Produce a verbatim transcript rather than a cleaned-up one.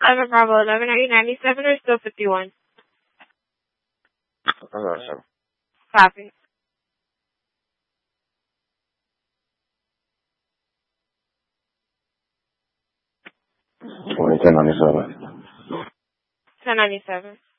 eleven Bravo eleven, are you ninety-seven or still fifty-one? ninety-seven. Copy. Twenty ten ninety seven. ten ninety-seven.